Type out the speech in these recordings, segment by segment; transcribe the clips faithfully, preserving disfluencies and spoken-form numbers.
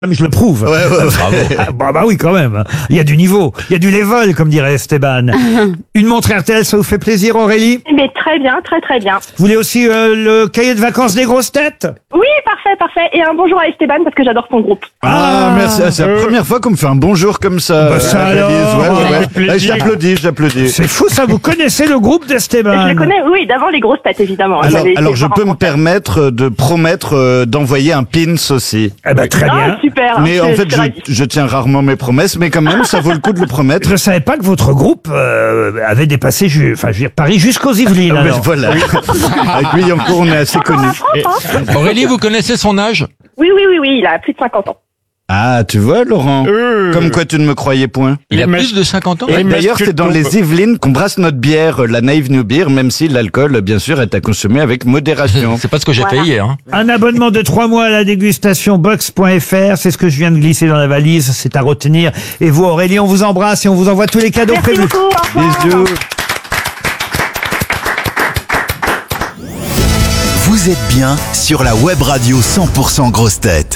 Je le prouve. Ouais, ouais, ouais. Bravo. Ah, bah, bah oui, quand même. Il y a du niveau. Il y a du level, comme dirait Esteban. Une montre R T L, ça vous fait plaisir, Aurélie? Mais très bien, très très bien. Vous voulez aussi euh, le cahier de vacances des grosses têtes? Oui, parfait, parfait. Et un bonjour à Esteban parce que j'adore son groupe. Ah, merci. C'est la première fois qu'on me fait un bonjour comme ça. Bah, ça Annelise. alors. Ouais, ouais, ouais. Avec plaisir. Ouais, j'applaudis, j'applaudis. C'est fou, ça. Vous connaissez le groupe d'Esteban? Je le connais, oui, d'avant les grosses têtes, évidemment. Alors, J'avais été alors je voir peux en me concert. permettre de promettre euh, d'envoyer un pins aussi. Eh ben, très bien. Ah, super. Mais Je- en je fait, suis je, ravie. je tiens rarement mes promesses, mais quand même, ça vaut le coup de le promettre. Je savais pas que votre groupe euh, avait dépassé, ju- enfin, je veux dire, Paris jusqu'aux Yvelines. Ah, ben, alors. voilà. Avec lui, encore, on est assez Encore connus. en France, hein. Aurélie, vous connaissez son âge? Oui, oui, oui, oui, il a plus de cinquante ans. Ah, tu vois, Laurent. Comme quoi tu ne me croyais point. Il a plus de cinquante ans? Et d'ailleurs, c'est dans les Yvelines qu'on brasse notre bière, la Naïve New Beer, même si l'alcool, bien sûr, est à consommer avec modération. C'est pas ce que j'ai Voilà. fait hier. Hein. Un abonnement de trois mois à la dégustation box point F R, c'est ce que je viens de glisser dans la valise, c'est à retenir. Et vous, Aurélie, on vous embrasse et on vous envoie tous les cadeaux Merci prévus. beaucoup. Au revoir. Bisous. Vous êtes bien sur la web radio cent pour cent Grosses Têtes.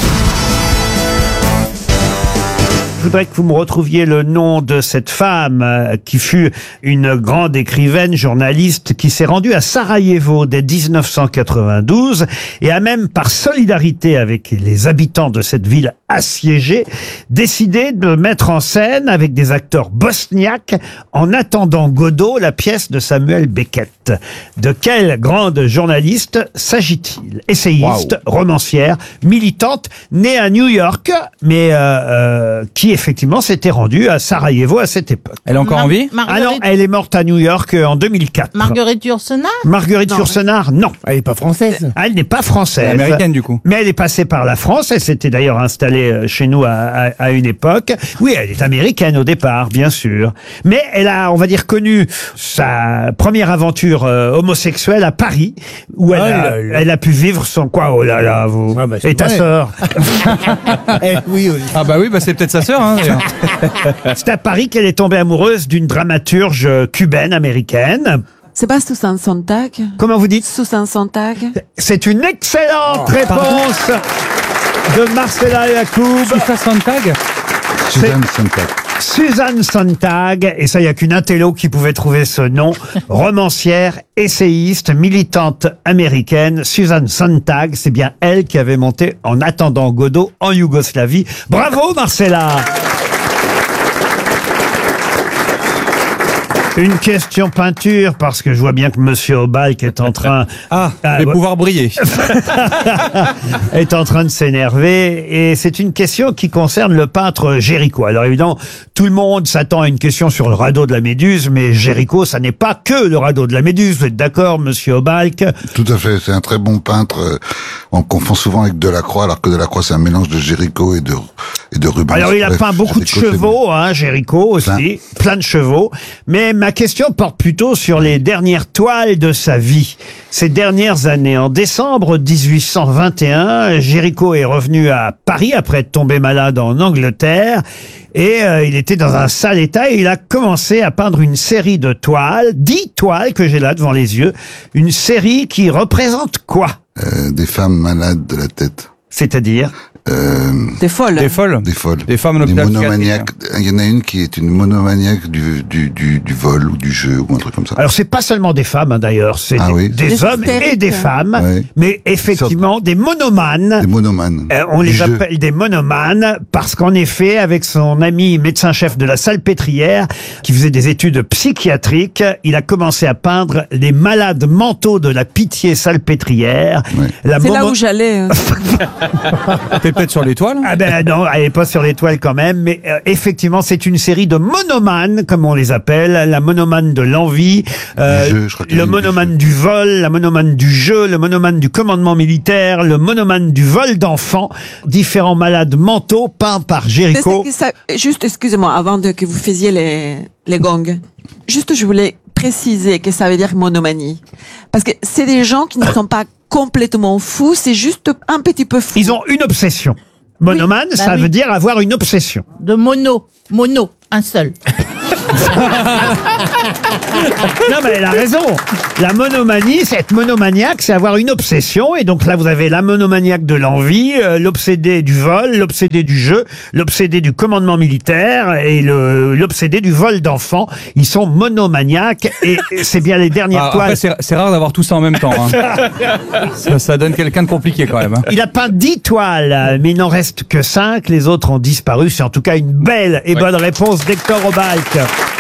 Je voudrais que vous me retrouviez le nom de cette femme euh, qui fut une grande écrivaine, journaliste, qui s'est rendue à Sarajevo dès dix-neuf cent quatre-vingt-douze et a même, par solidarité avec les habitants de cette ville assiégée, décidé de mettre en scène avec des acteurs bosniaques En attendant Godot, la pièce de Samuel Beckett. De quelle grande journaliste s'agit-il? Essayiste, romancière, militante, née à New York, mais euh, euh, qui effectivement s'était rendue à Sarajevo à cette époque. Elle est encore en vie? Ah non, Marguerite, elle est morte à New York euh, en deux mille quatre. Marguerite Yourcenar. Marguerite Non. Yourcenar, non. Elle est pas française. Elle n'est pas française. Elle est américaine, du coup. Mais elle est passée par la France. Elle s'était d'ailleurs installée euh, chez nous à, à, à une époque. Oui, elle est américaine au départ, bien sûr. Mais elle a, on va dire, connu sa première aventure euh, homosexuelle à Paris, où elle, Oh a, là là. elle a pu vivre son quoi. Oh là là, vous. Ouais, bah, c'est Et ta vrai. sœur. oui, oui. Ah bah oui, bah c'est peut-être sa sœur. Hein, d'ailleurs. C'est à Paris qu'elle est tombée amoureuse d'une dramaturge cubaine américaine. C'est pas Susan Sontag? Comment vous dites? Susan Sontag? C'est une excellente réponse de Marcella Yacoub. Susan Sontag. Suzanne Sontag. Suzanne Sontag, et ça, il n'y a qu'une intello qui pouvait trouver ce nom, romancière, essayiste, militante américaine, Suzanne Sontag, c'est bien elle qui avait monté En attendant Godot en Yougoslavie. Bravo Marcella! Une question peinture, parce que je vois bien que Monsieur Obalk est en train... Ah, Ah, je vais ouais. pouvoir briller. est en train de s'énerver, et c'est une question qui concerne le peintre Géricault. Alors évidemment, tout le monde s'attend à une question sur le radeau de la Méduse, mais Géricault, ça n'est pas que le radeau de la Méduse. Vous êtes d'accord, Monsieur Obalk? Tout à fait, c'est un très bon peintre. euh, On confond souvent avec Delacroix, alors que Delacroix c'est un mélange de Géricault et de et de Rubens. Alors il a Bref, peint beaucoup de Géricault, c'est chevaux, hein, Géricault aussi, plein. plein de chevaux. Mais ma question porte plutôt sur les dernières toiles de sa vie, ces dernières années. En décembre dix-huit cent vingt et un, Géricault est revenu à Paris après être tombé malade en Angleterre. Et euh, il était dans un sale état et il a commencé à peindre une série de toiles, dix toiles que j'ai là devant les yeux. Une série qui représente quoi? Euh, des femmes malades de la tête. C'est-à-dire? Euh, T'es folle. Des folles. des folles. Des femmes en Des hôpital monomaniaques. Il y en a une qui est une monomaniaque du, du, du, du vol ou du jeu ou un truc comme ça. Alors c'est pas seulement des femmes hein, d'ailleurs, c'est Ah des, oui. des Des hommes et hystériques. des femmes, Ouais. mais effectivement des monomanes. Des monomanes. Euh, on Du les jeu. appelle des monomanes parce qu'en effet, avec son ami médecin-chef de la Salpêtrière, qui faisait des études psychiatriques, il a commencé à peindre les malades mentaux de la pitié salpêtrière. Ouais. La C'est là momo- où j'allais. hein. T'es peut-être sur l'étoile. Ah ben non, elle est pas sur l'étoile quand même, mais euh, effectivement, c'est une série de monomanes, comme on les appelle, la monomane de l'envie, euh, Du jeu, je crois qu'il y a le une du monomane jeu. du vol, la monomane du jeu, le monomane du commandement militaire, le monomane du vol d'enfants, différents malades mentaux peints par C'est Géricault. que ça- Juste, excusez-moi, avant de, que vous faisiez les, les gongs. Juste, je voulais préciser que ça veut dire monomanie. Parce que c'est des gens qui ne sont pas complètement fous, c'est juste un petit peu fou. Ils ont une obsession. Monomane, bah ça oui. veut dire avoir une obsession. De mono. Mono. Un seul. Non, mais elle a raison. La monomanie, c'est être monomaniaque, c'est avoir une obsession. Et donc là, vous avez la monomaniaque de l'envie, euh, l'obsédé du vol, l'obsédé du jeu, l'obsédé du commandement militaire et le, l'obsédé du vol d'enfants. Ils sont monomaniaques et c'est bien les dernières Ah, toiles. après, c'est c'est rare d'avoir tout ça en même temps. Hein. ça, ça donne quelqu'un de compliqué quand même. Hein. Il a peint dix toiles, mais il n'en reste que cinq. Les autres ont disparu. C'est en tout cas une belle et bonne réponse d'Hector Obalk.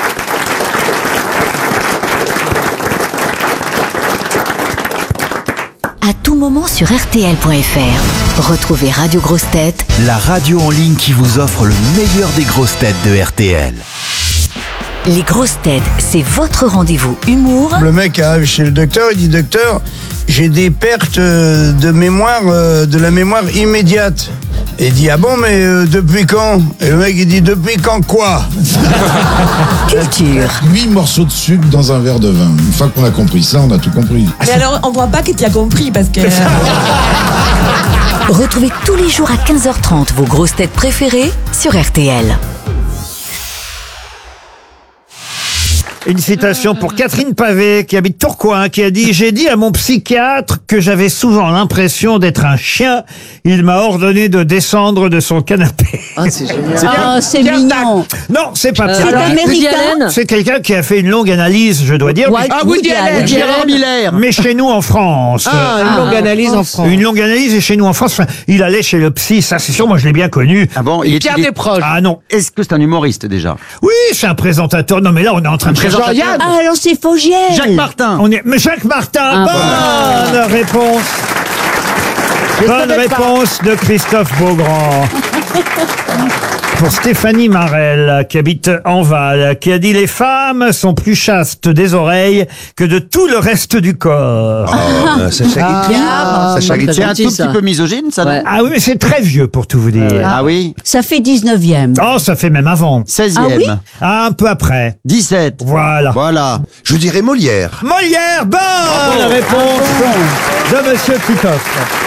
À tout moment sur R T L point F R. Retrouvez Radio Grosses Têtes, La radio en ligne qui vous offre le meilleur des grosses têtes de R T L. les grosses têtes, c'est votre rendez-vous humour. Le mec arrive chez le docteur, il dit docteur, j'ai des pertes euh, de mémoire, euh, de la mémoire immédiate. Et il dit ah bon mais euh, depuis quand? Et le mec il dit depuis quand quoi? Culture. huit morceaux de sucre dans un verre de vin. Une fois qu'on a compris ça, on a tout compris. Mais alors, on voit pas que tu as compris parce que. Retrouvez tous les jours à quinze heures trente vos grosses têtes préférées sur R T L. Une citation pour Catherine Pavé, qui habite Tourcoing, qui a dit « J'ai dit à mon psychiatre que j'avais souvent l'impression d'être un chien. Il m'a ordonné de descendre de son canapé. » Ah, c'est génial. Ah, c'est mignon. Non, c'est pas Euh, Pierre c'est Dac. américain. C'est quelqu'un qui a fait une longue analyse, je dois dire. Ouais, mais- Ah, Woody Allen. Gérard Miller. Mais chez nous en France. Ah, une Ah, longue analyse en France. Une longue analyse et chez nous en France. Enfin, il allait chez le psy, ça c'est sûr, moi je l'ai bien connu. Ah bon, il est, Pierre il est- Desproges. Ah non. Est-ce que c'est un humoriste déjà? Oui, c'est un présentateur. Non mais là on est en train de présentateur. Jean-Yann. Ah, alors c'est Fogiel. Jacques Martin. On est... Mais Jacques Martin, Ah, bonne réponse. Bonne réponse de Christophe Beaugrand. Pour Stéphanie Marel, qui habite Enval, qui a dit « Les femmes sont plus chastes des oreilles que de tout le reste du corps. Ah, Sacha Guitry. Ah, Sacha Guitry. C'est un gentil, tout ça. petit peu misogyne, ça, non? Ouais. Ah oui, mais c'est très vieux pour tout vous dire. Ah oui. Ça fait dix-neuvième. Oh, ça fait même avant. seizième. Ah oui Ah, un peu après. dix-sept. Voilà. Voilà. Je dirais Molière. Molière, bonne réponse de Monsieur Titoff.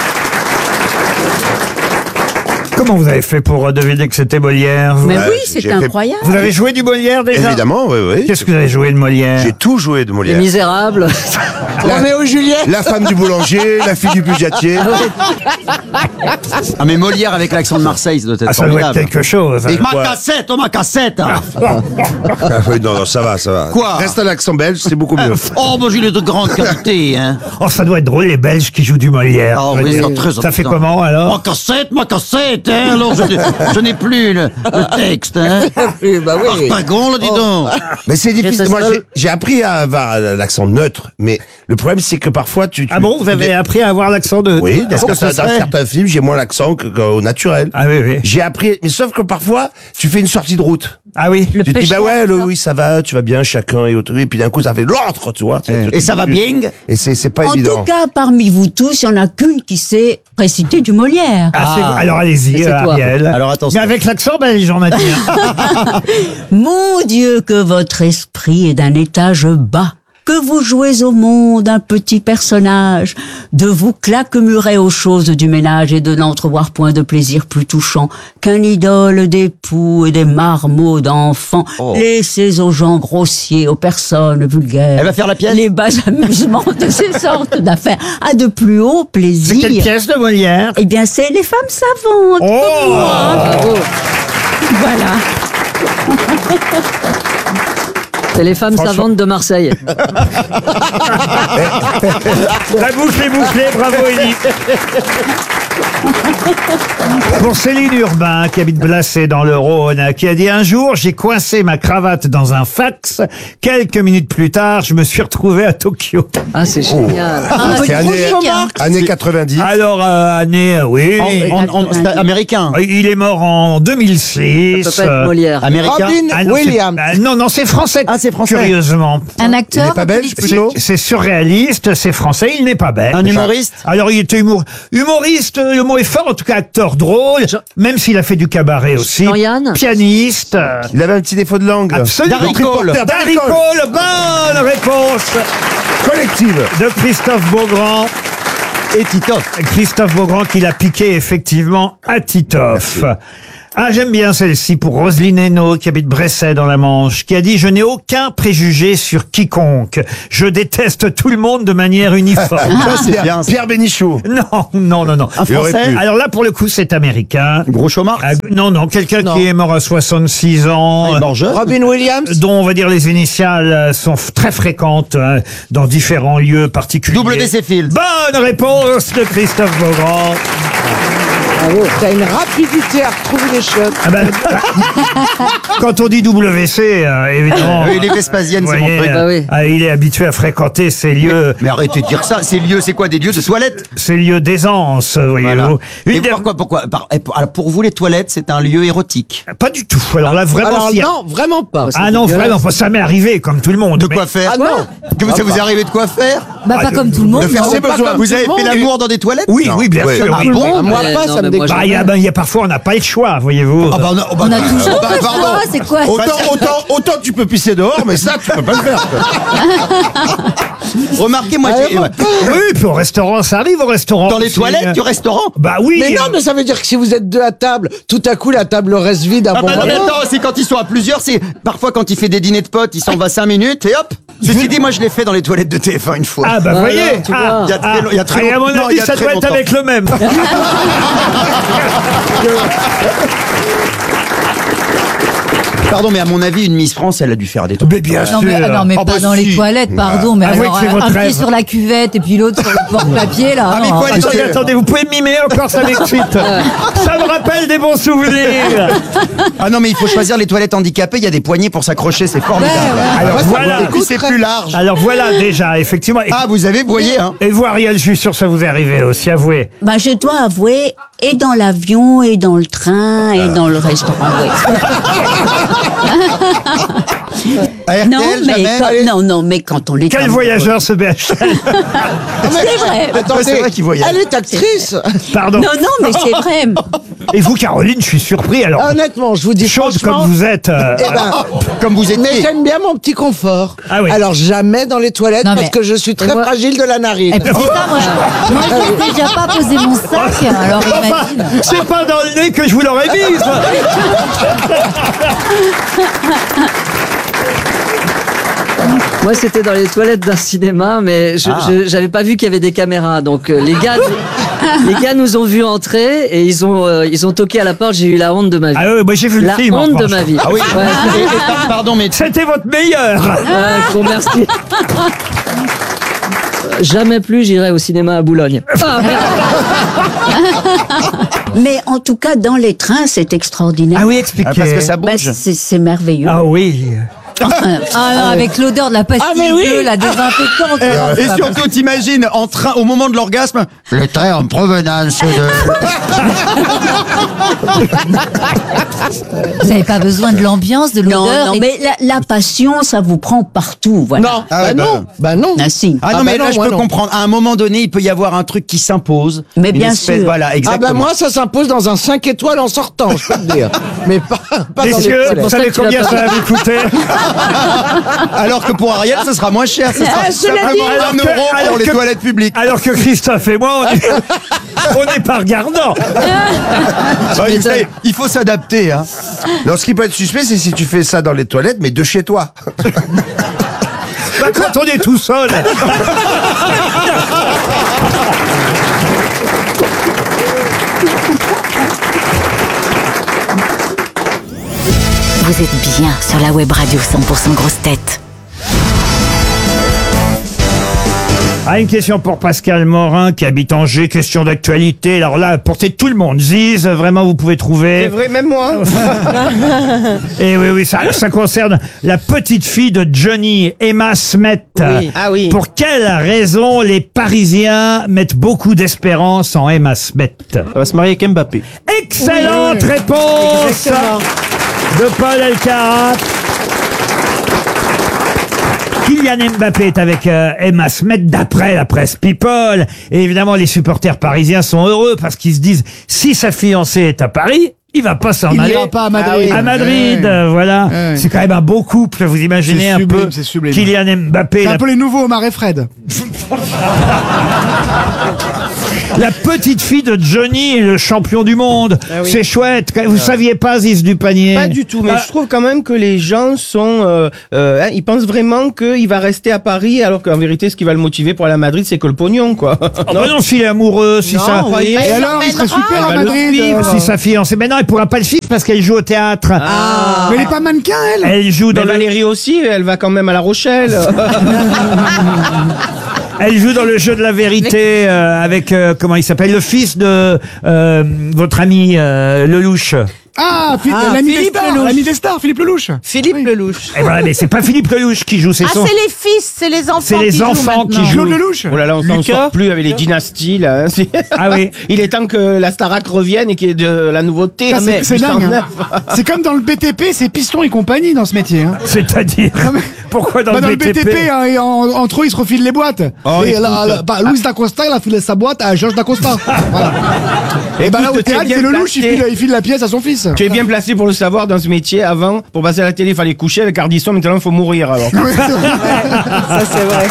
Comment vous avez fait pour euh, deviner que c'était Molière vous Mais Ouais, oui, j'ai c'est fait- incroyable. Vous avez joué du Molière déjà? Évidemment, oui, oui. Qu'est-ce que vous avez joué de Molière? J'ai tout joué de Les Molière. Misérables. Roméo et Juliette. La femme du boulanger, la fille du budgetier. Ah mais Molière avec l'accent de Marseille, ça doit être Ah, ça doit être formidable. quelque chose. hein. Ma cassette, oh ma cassette. Ah oui, non, non, ça va, ça va. Quoi Reste à l'accent belge, c'est beaucoup mieux. Oh, bah j'ai de grande qualité, hein. Oh, ça doit être drôle, les Belges qui jouent du Molière. Oh, je veux oui, dire. c'est très Ça fait amusant. comment alors? Ma cassette, ma cassette, hein. Alors je, je n'ai plus le, le texte, hein. Oui, bah oui. Arpagon, là, dis donc. Mais c'est difficile. Reste Moi, seul. j'ai- j'ai appris à avoir l'accent neutre, mais le problème, c'est que parfois, tu. tu- Ah bon, vous avez appris à avoir l'accent de... Oui, parce que Qu'est-ce dans ça serait? certains films, j'ai moins l'accent que- qu'au naturel. Ah oui, oui. J'ai appris, mais sauf que parfois, tu fais une sortie de route. Ah oui. Tu te dis, bah ouais, le, oui, ça va, tu vas bien, chacun et autre. Et puis d'un coup, ça fait l'autre, tu vois. Et ça va bien? Et c'est c'est pas En évident. tout cas, parmi vous tous, il n'y en a qu'une qui sait réciter du Molière. Ah, c'est- Ah. alors allez-y, Et c'est euh, toi. Ariel. Alors, attention. Mais avec l'accent belge, on a dit. hein. Mon Dieu, que votre esprit est d'un étage bas, que vous jouez au monde un petit personnage, de vous claquemurer aux choses du ménage et de n'entrevoir point de plaisir plus touchant qu'un idole d'époux et des marmots d'enfants. Oh. Laissez aux gens grossiers, aux personnes vulgaires. Elle va faire la pièce? Les bas amusements de ces sortes d'affaires à de plus hauts C'est plaisirs. quelle pièce de Molière? Eh bien, c'est les femmes savantes. Oh Bravo. Voilà. C'est les femmes Franchement. savantes de Marseille. La boucle est bouclée, bravo Élie. Pour Céline Urbain, qui habite Blacé dans le Rhône, qui a dit un jour, j'ai coincé ma cravate dans un fax. Quelques minutes plus tard, je me suis retrouvé à Tokyo. Ah, c'est génial. Ah, C'est année, année quatre-vingt-dix. Alors, euh, année, euh, oui. En- en- en- c'est américain. Il est mort en deux mille six. Ça peut pas être Molière. Américain. Ah non, c'est- ah non, non, c'est français. Ah, c'est français. Curieusement. Un Il acteur n'est pas belge, plutôt? C'est c'est surréaliste, c'est français, il n'est pas belge. Un humoriste? Alors il était humour, humoriste, le mot est fort, en tout cas acteur drôle, même s'il a fait du cabaret aussi. Jean-Yann? Pianiste. euh, Il avait un petit défaut de langue. Absolument. Darry Cole. Darry Cole, bonne réponse Collective. de Christophe Beaugrand. Et Titoff. Christophe Beaugrand qui l'a piqué effectivement à Titoff. Ah, j'aime bien celle-ci pour Roselyne Hainaut, qui habite Bresset dans la Manche, qui a dit « Je n'ai aucun préjugé sur quiconque. Je déteste tout le monde de manière uniforme. » Ça, c'est bien. Pierre Bénichou. Non, non, non, non. Un Français. Alors là, pour le coup, c'est américain. Groucho Marx. Ah, non, non, quelqu'un qui est mort à soixante-six ans. Ah, il est mort jeune. Robin Williams. Dont, on va dire, les initiales euh, sont f- très fréquentes hein, dans différents lieux particuliers. W C Fields. Bonne réponse de Christophe Beaugrand. Bravo. T'as une rapidité à retrouver les choses. Ah ben, quand on dit W C, euh, évidemment. Oui, les Vespasiennes, vous c'est mon voyez, truc. euh, Bah oui. ah, il est habitué à fréquenter ces lieux, Mais arrêtez de dire ça. Ces lieux, c'est quoi? Des lieux de toilettes? ces lieux d'aisance, voyez-vous. Voilà. Une Et der- pourquoi, pourquoi par- et pour, alors, pour vous, les toilettes, c'est un lieu érotique. Pas du tout. Alors là, vraiment. Alors s'il y a- non, vraiment pas. Ah non, vraiment, pas. Ça m'est arrivé comme tout le monde. De mais- quoi faire? Ah non. Que vous- ça vous est arrivé de quoi faire? Bah, pas comme tout le monde. de faire non. ses besoins. Vous avez tout le fait monde. l'amour dans des toilettes? Oui, Non. oui, bien Ouais. sûr. Ah oui. bon? Moi Ouais, pas, non, ça me mais moi, dégoûte. Bah, il y a, ben, il y a parfois, on n'a pas le choix, voyez-vous. Ah bah, on a, oh bah, On a toujours Bah, pas le pardon. choix, c'est quoi ça Autant, autant, autant tu peux pisser dehors, mais ça, tu peux pas le faire. Remarquez, moi, Ah, j'ai- bon. ouais. Oui, puis au restaurant, ça arrive au restaurant. dans les aussi, toilettes euh. du restaurant. Bah oui. Mais non, euh, mais ça veut dire que si vous êtes deux à table, tout à coup la table reste vide à Ah bon bah non, mais moment. attends, c'est quand ils sont à plusieurs, c'est parfois quand il fait des dîners de potes, il s'en va cinq minutes et hop. Ceci dit, moi je l'ai fait dans les toilettes de T F un une fois. Ah bah Voilà, voyez. tu Ah, vois. Il y a très ah, long- il y a très et à long- mon non, il avis, y a ça très doit être longtemps. avec le même. Pardon, mais à mon avis, une Miss France, elle a dû faire des trucs. Mais bien Non mais, sûr. non, mais Ah pas bah dans si. les toilettes, pardon, mais Avouez alors que c'est un, votre un pied rêve. sur la cuvette et puis l'autre sur le porte-papier là. Ah, mais non, quoi, les pas- Attendez, attendez, vous pouvez mimer encore, ça m'excite. Ça me rappelle des bons souvenirs. Ah non, mais il faut choisir les toilettes handicapées, il y a des poignées pour s'accrocher, c'est formidable. Ouais, ouais. Alors Ouais, ça voilà. va. Et puis c'est plus large. Alors voilà déjà, effectivement. Et, Ah, vous avez, vous voyez, hein. et vous, Ariel, je suis sûr que ça vous est arrivé aussi, avouez. Bah, je dois avouer, et dans l'avion, et dans le train, et dans le restaurant. oui. À R T L, Non, mais jamais. quand, non, non, mais quand on est Quel amoureux- voyageur ce B H L. C'est vrai. Ouais, c'est vrai qu'il voyage. Elle est actrice. Pardon. Non, non, mais c'est vrai. Et vous, Caroline, je suis surpris. Alors, Honnêtement, je vous dis chose franchement. comme vous êtes. euh, Eh ben, Comme vous mais étiez. j'aime bien mon petit confort. Ah oui. Alors jamais dans les toilettes Non, parce mais- que je suis très Moi- fragile de la narine. Et puis c'est ça, moi, je, moi, je n'ai déjà pas posé mon sac, alors Enfin, imagine. c'est pas dans le nez que je vous l'aurais mise. Moi, c'était dans les toilettes d'un cinéma, mais je Ah. je- j'avais pas vu qu'il y avait des caméras. Donc euh, les gars, les gars nous ont vus entrer et ils ont euh, ils ont toqué à la porte. J'ai eu la honte de ma vie. Ah oui, moi j'ai vu le la film. en honte de revanche. ma vie. Ah oui. Ouais. Et- et par- pardon, mais C'était votre meilleur. Ah, je vous remercie. Jamais plus j'irai au cinéma à Boulogne. Ah, merde. Mais en tout cas, dans les trains, c'est extraordinaire. Ah oui, expliquez. Ah, parce que ça Bah, bouge. c'est c'est merveilleux. Ah oui. Ah, non, avec l'odeur de la pastille Ah, mais oui. bleue, la désinfectante. non, c'est Et pas surtout, t'imagines, en train, au moment de l'orgasme, le train en provenance de... Vous n'avez pas besoin de l'ambiance, de Non, l'odeur. non, et- mais la, la passion, ça vous prend partout. Voilà. Non, Ah ouais, bah bah, non, bah non. Ah, si. Ah non, Ah mais bah là, non, je moi peux non. comprendre. À un moment donné, il peut y avoir un truc qui s'impose. Mais Une bien espèce- sûr. Voilà, Ah exactement. bah moi ça s'impose dans un cinq étoiles en sortant, je peux te dire. Mais pas, pas dans les Messieurs, toilettes. vous savez que tu combien l'as ça pas va vous coûter? Alors que pour Ariel, ce sera moins cher. Ce sera Ah, cela simplement dit- un Alors que- euro alors pour les que- toilettes publiques. Alors que Christophe et moi, on est- on n'est pas regardants. Bah, vous savez, il faut s'adapter. Hein. Non, ce qui peut être suspect, c'est si tu fais ça dans les toilettes, mais de chez toi. Bah, quand on est tout seul. Vous êtes bien sur la web radio cent pour cent grosse tête. Ah, une question pour Pascal Morin qui habite Angers, question d'actualité. Alors là, portez tout le monde. Ziz, vraiment, vous pouvez trouver. C'est vrai, même moi. Et oui, oui, ça, ça concerne la petite fille de Johnny, Emma Smet. Oui. Ah oui. Pour quelle raison les Parisiens mettent beaucoup d'espérance en Emma Smet? Elle va se marier avec Mbappé. Excellente Oui. réponse Exactement. de Paul Elkarat. Kylian Mbappé est avec euh, Emma Smet d'après la presse People. Et évidemment, les supporters parisiens sont heureux parce qu'ils se disent, si sa fiancée est à Paris, Il va pas s'en Il aller. n'ira pas à Madrid. Ah oui. À Madrid, Ouais. euh, voilà. Ouais. C'est quand même un beau couple, vous imaginez C'est un sublime, peu. c'est sublime. Kylian Mbappé. C'est un la- peu les nouveaux Omar et Fred. La petite fille de Johnny est le champion du monde. Ah oui. C'est chouette. Vous saviez pas, Ziz du panier? Pas du tout, mais Ah. je trouve quand même que les gens sont... Euh, euh, hein, ils pensent vraiment qu'il va rester à Paris, alors qu'en vérité, ce qui va le motiver pour aller à Madrid, c'est que le pognon, quoi. Non, non, s'il est amoureux, si Non, ça... oui. Et alors, il serait super à Elle va le Madrid. suivre. euh. Si sa fiancée. Mais non, elle pourra pas le suivre parce qu'elle joue au théâtre. Ah. Mais elle est pas mannequin, elle. Elle joue dans Mais le... Valérie aussi, elle va quand même à La Rochelle. Elle joue dans le jeu de la vérité euh, avec, euh, comment il s'appelle, le fils de euh, votre ami euh, Lelouch. Ah, Philippe, Ah, l'ami des Philippe stars, Lelouch. l'ami des stars, Philippe Lelouch. Philippe Lelouch. Et voilà, mais c'est pas Philippe Lelouch qui joue, c'est Ah, son... c'est les fils, c'est les enfants C'est les qui jouent enfants qui maintenant. jouent. Claude Lelouch. Oh là là, on s'en sort plus avec les dynasties, là. hein. C'est- Ah oui. Il est temps que la Starac revienne et qu'il y ait de la nouveauté. Ça, Ah, c'est mais c'est huit cent dingue. neuf. hein. C'est comme dans le B T P, c'est Piston et compagnie dans ce métier. Hein. C'est-à-dire... Pourquoi dans Bah, le dans le B T P, hein, et en- entre eux, ils se refilent les boîtes. Oh, et écoute. là, là, bah, Louis Dacosta, il a filé sa boîte à Georges Dacosta. Voilà. Et bah là, au Écoute, théâtre, t'es c'est bien Lelouch, il placé. file, il file la pièce à son fils. Tu es bien placé pour le savoir dans ce métier. Avant, pour passer à la télé, il fallait coucher avec Ardisson. Maintenant, il faut mourir, alors. Ouais, c'est vrai. Ça, c'est vrai.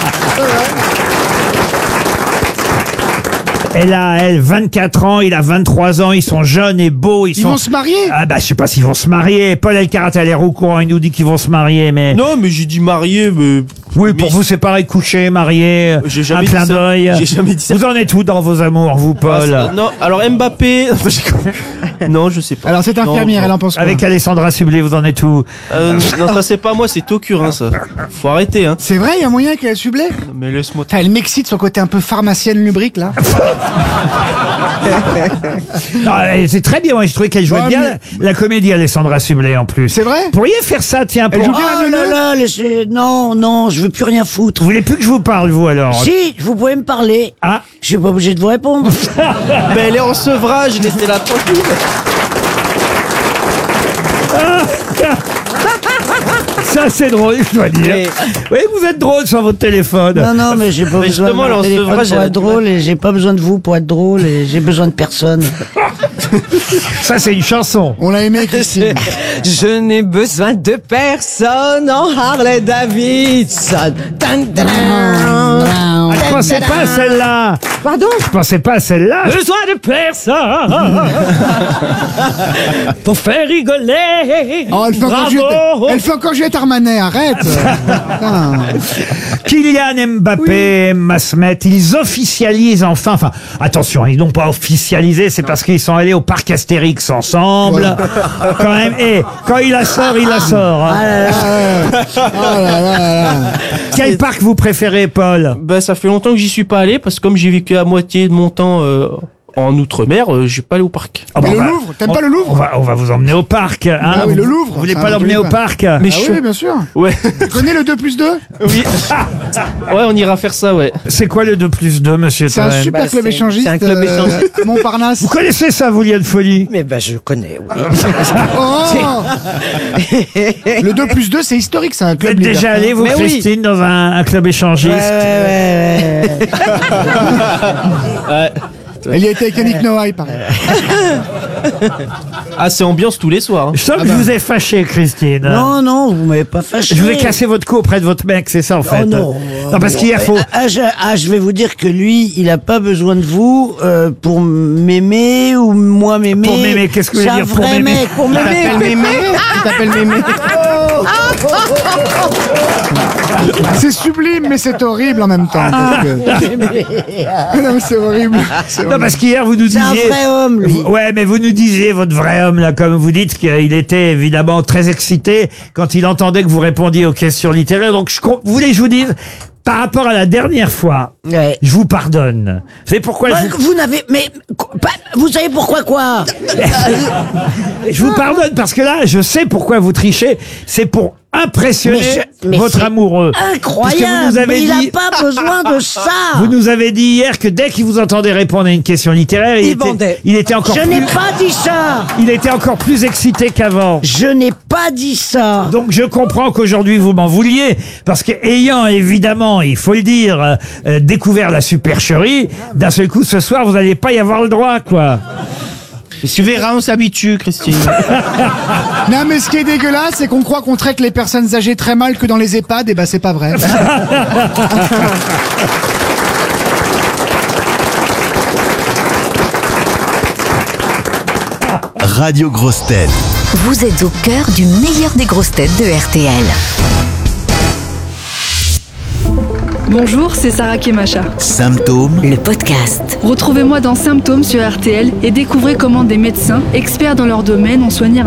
Elle a, elle, vingt-quatre ans, il a vingt-trois ans, ils sont jeunes et beaux. Ils, Ils sont... vont se marier. Ah bah je sais pas s'ils vont se marier. Paul Elkarat a l'air au courant, il nous dit qu'ils vont se marier, mais... Non, mais j'ai dit marié, mais. Oui, pour vous c'est pareil, coucher, marier, J'ai un jamais dit clin ça. d'œil. J'ai jamais dit ça. Vous en êtes où dans vos amours, vous, Ah, Paul? c'est- non, alors Mbappé. non, je sais pas. Alors, cette infirmière, Non, elle en pense quoi? Avec Alessandra Sublet, vous en êtes où? Euh, non, ça c'est pas moi, c'est Tokurin, ça. Faut arrêter, hein. C'est vrai, il y a moyen qu'elle sublée. Mais laisse-moi. Putain, elle m'excite son côté un peu pharmacienne lubrique, là. Non, elle- c'est très bien, moi je trouvais qu'elle jouait Ouais, bien mais- la, la comédie Alessandra Sublet en plus. C'est vrai? Vous pourriez faire ça, tiens, Elle pour... joue bien Oh la là neuneu. là, laissez... Non, non, je veux plus rien foutre. Vous voulez plus que je vous parle, vous, alors? Si, vous pouvez me parler. Ah. Je suis pas obligé de vous répondre. Mais elle est en sevrage, laissez-la tranquille. Ça, c'est drôle, je dois dire. Mais- Oui, vous êtes drôle sur votre téléphone. Non, non, mais j'ai pas Mais besoin de justement, mon alors, téléphone sevrage, pour elle a être du drôle et j'ai pas besoin de vous pour être drôle et j'ai besoin de personne. Ça, c'est une chanson. On l'a aimé, Christine. Je n'ai besoin de personne en Harley Davidson. Tan, tan, Ah, je pensais pas à celle-là. Pardon? Je pensais pas à celle-là. Besoin de personne pour faire rigoler. Oh, elle fait encore Bravo. Juliette, elle fait encore Juliette Armanet, arrête. Putain. Kylian Mbappé, Masmet, ils officialisent enfin, enfin, attention, ils n'ont pas officialisé, c'est parce qu'ils sont allés au parc Astérix ensemble. Quand même, et quand il la sort, il la sort. hein. Oh là là là là. Quel parc vous préférez, Paul? Bah, ça fait longtemps que j'y suis pas allé, parce que comme j'ai vécu à moitié de mon temps euh, en Outre-mer, euh, j'ai pas allé au parc. Ah bah, Mais on le va- Louvre, t'aimes on- pas le Louvre? on va, on va vous emmener au parc. Hein. Ah oui, le Vous- Louvre, Vous voulez c'est pas un l'emmener joli au parc. parc? Mais Ah je oui, bien sûr. Ouais. Tu connais le deux plus deux? Oui. Ouais, on ira faire ça, ouais. C'est quoi le deux plus deux, monsieur C'est un Toen? super Bah, club c'est- échangiste. c'est un club euh, échangiste. à Montparnasse. Vous connaissez ça, vous, Liane Folie? Mais ben, je connais, oui. Oh Le deux plus deux, c'est historique, c'est un Vous club êtes déjà libertin. allé, vous, Mais oui. Christine, dans un, un club échangiste? ouais, ouais, ouais. Ouais. Elle y a été avec Yannick Noailles, pareil. Ah, c'est ambiance tous les soirs. hein. Je sens que je vous ai fâché, Christine. Non, non, vous m'avez pas fâché. Je vous ai cassé votre cou auprès de votre mec, c'est ça, en fait. Oh non. Non, parce qu'hier, faut... Ah, je, ah, je vais vous dire que lui, il a pas besoin de vous euh, pour m'aimer ou moi m'aimer. Pour m'aimer, qu'est-ce que vous C'est voulez un dire, pour vrai m'aimer mec, pour m'aimer. T'appelles Mémé? Tu t'appelles Mémé? C'est sublime, mais c'est horrible en même temps. parce que- non, mais c'est horrible. C'est Non, horrible. parce qu'hier, vous nous C'est un disiez... vrai homme, lui. Ouais, mais vous nous disiez, votre vrai homme, là, comme vous dites, qu'il était évidemment très excité quand il entendait que vous répondiez aux questions littéraires. Donc, je, com- vous voulez que je vous dise, par rapport à la dernière fois, Ouais. je vous pardonne. Vous savez pourquoi Ouais, je vous... Vous n'avez, mais quoi- pas- vous savez pourquoi quoi? Je vous pardonne parce que là, je sais pourquoi vous trichez. C'est pour impressionner Mais je- mais votre c'est amoureux. Incroyable. Parce que vous nous avez Mais il dit- n'a pas besoin de ça. Vous nous avez dit hier que dès qu'il vous entendait répondre à une question littéraire, il, Il était, bandait. il était encore Je plus, n'ai pas dit ça. il était encore plus excité qu'avant. Je n'ai pas dit ça. Donc je comprends qu'aujourd'hui vous m'en vouliez parce que ayant évidemment, il faut le dire, euh, euh, découvert la supercherie, d'un seul coup ce soir vous n'allez pas y avoir le droit, quoi. Tu verras, on s'habitue, Christine. Non, mais ce qui est dégueulasse, c'est qu'on croit qu'on traite les personnes âgées très mal que dans les EHPAD, et ben c'est pas vrai. Radio Grosses Têtes. Vous êtes au cœur du meilleur des grosses têtes de R T L. Bonjour, c'est Sarah Kemacha. Symptômes. Le podcast. Retrouvez-moi dans Symptômes sur R T L et découvrez comment des médecins, experts dans leur domaine, ont soigné un